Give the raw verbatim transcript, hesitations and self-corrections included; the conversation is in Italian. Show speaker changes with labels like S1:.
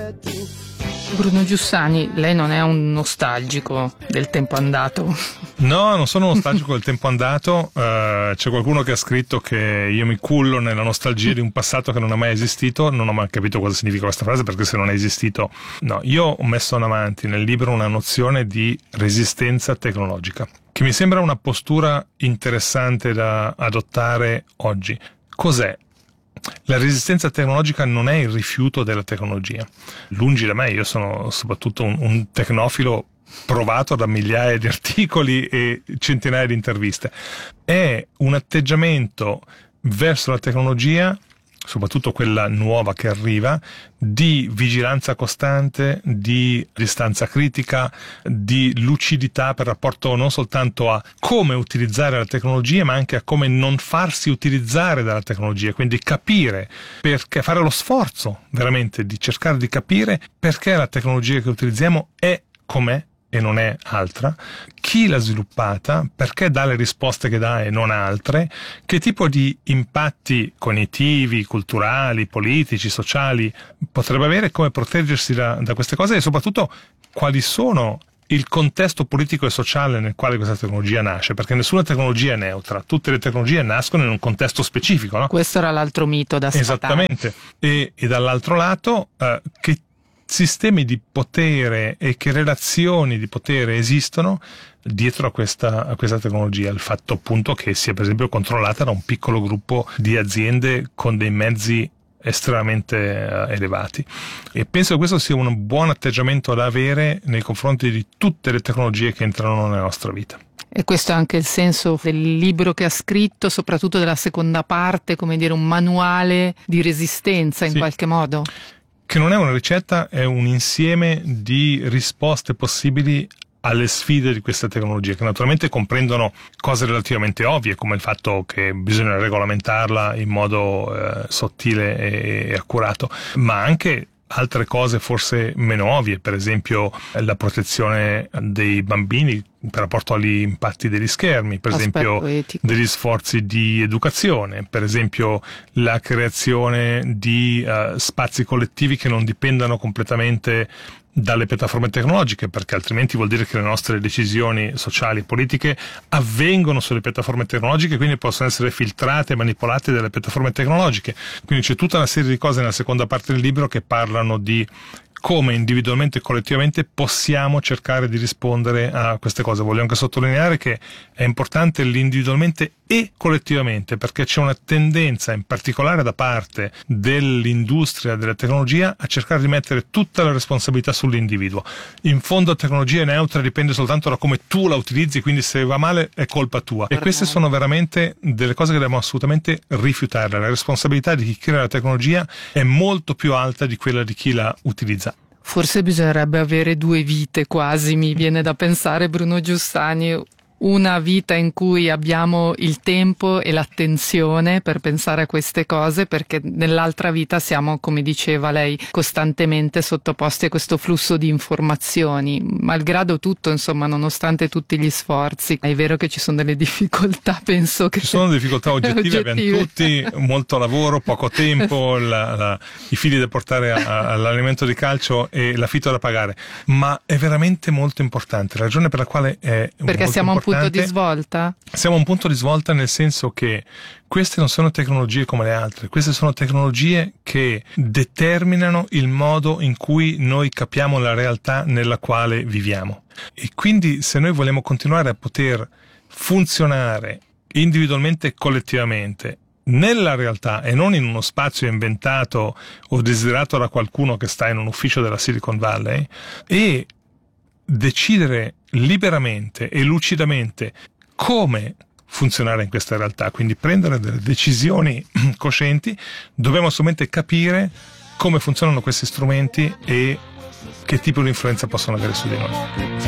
S1: Bruno Giussani, lei non è un nostalgico del tempo andato?
S2: No, non sono nostalgico del tempo andato. Uh, c'è qualcuno che ha scritto che io mi cullo nella nostalgia di un passato che non ha mai esistito. Non ho mai capito cosa significa questa frase, perché se non è esistito... No, io ho messo in avanti nel libro una nozione di resistenza tecnologica, che mi sembra una postura interessante da adottare oggi. Cos'è? La resistenza tecnologica non è il rifiuto della tecnologia. Lungi da me, io sono soprattutto un, un tecnofilo provato da migliaia di articoli e centinaia di interviste. È un atteggiamento verso la tecnologia, soprattutto quella nuova che arriva, di vigilanza costante, di distanza critica, di lucidità per rapporto non soltanto a come utilizzare la tecnologia, ma anche a come non farsi utilizzare dalla tecnologia, quindi capire perché, fare lo sforzo veramente di cercare di capire perché la tecnologia che utilizziamo è com'è e non è altra, chi l'ha sviluppata, perché dà le risposte che dà e non altre, che tipo di impatti cognitivi, culturali, politici, sociali potrebbe avere, come proteggersi da, da queste cose e soprattutto quali sono il contesto politico e sociale nel quale questa tecnologia nasce, perché nessuna tecnologia è neutra, tutte le tecnologie nascono in un contesto specifico, no?
S1: Questo era l'altro mito da sfatare.
S2: Esattamente, e, e dall'altro lato eh, che sistemi di potere e che relazioni di potere esistono dietro a questa, a questa tecnologia, il fatto appunto che sia per esempio controllata da un piccolo gruppo di aziende con dei mezzi estremamente uh, elevati, e penso che questo sia un buon atteggiamento da avere nei confronti di tutte le tecnologie che entrano nella nostra vita.
S1: E questo è anche il senso del libro che ha scritto, soprattutto della seconda parte, come dire un manuale di resistenza in
S2: sì.
S1: qualche modo?
S2: Che non è una ricetta, è un insieme di risposte possibili alle sfide di questa tecnologia, che naturalmente comprendono cose relativamente ovvie, come il fatto che bisogna regolamentarla in modo eh, sottile e, e accurato, ma anche altre cose forse meno ovvie, per esempio la protezione dei bambini per rapporto agli impatti degli schermi, per
S1: Aspetto
S2: esempio
S1: etico.
S2: Degli sforzi di educazione, per esempio la creazione di uh, spazi collettivi che non dipendano completamente dalle piattaforme tecnologiche, perché altrimenti vuol dire che le nostre decisioni sociali e politiche avvengono sulle piattaforme tecnologiche, quindi possono essere filtrate e manipolate dalle piattaforme tecnologiche. Quindi c'è tutta una serie di cose nella seconda parte del libro che parlano di come individualmente e collettivamente possiamo cercare di rispondere a queste cose. Voglio anche sottolineare che è importante l'individualmente e collettivamente, perché c'è una tendenza, in particolare da parte dell'industria della tecnologia, a cercare di mettere tutta la responsabilità sull'individuo. In fondo la tecnologia è neutra, dipende soltanto da come tu la utilizzi, quindi se va male è colpa tua. E queste sono veramente delle cose che dobbiamo assolutamente rifiutare. La responsabilità di chi crea la tecnologia è molto più alta di quella di chi la utilizza.
S1: Forse bisognerebbe avere due vite quasi, mi viene da pensare, Bruno Giussani. Una vita in cui abbiamo il tempo e l'attenzione per pensare a queste cose, perché nell'altra vita siamo, come diceva lei, costantemente sottoposti a questo flusso di informazioni, malgrado tutto, insomma, nonostante tutti gli sforzi. È vero che ci sono delle difficoltà, penso che...
S2: Ci sono difficoltà oggettive,
S1: oggettive.
S2: Abbiamo tutti molto lavoro, poco tempo, la, la, i figli da portare a, a, all'allenamento di calcio e l'affitto da pagare, ma è veramente molto importante, la ragione per la quale è
S1: perché
S2: molto
S1: siamo
S2: importante.
S1: Punto di svolta?
S2: Siamo a un punto di svolta, nel senso che queste non sono tecnologie come le altre, queste sono tecnologie che determinano il modo in cui noi capiamo la realtà nella quale viviamo. E quindi se noi vogliamo continuare a poter funzionare individualmente e collettivamente nella realtà e non in uno spazio inventato o desiderato da qualcuno che sta in un ufficio della Silicon Valley, e decidere liberamente e lucidamente come funzionare in questa realtà, quindi prendere delle decisioni coscienti, dobbiamo assolutamente capire come funzionano questi strumenti e che tipo di influenza possono avere su di noi.